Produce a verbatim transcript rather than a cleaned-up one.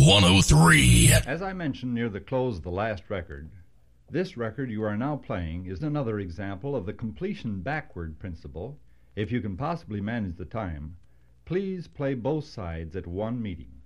one oh three. As I mentioned near the close of the last record, this record you are now playing is another example of the completion backward principle. If you can possibly manage the time, please play both sides at one meeting.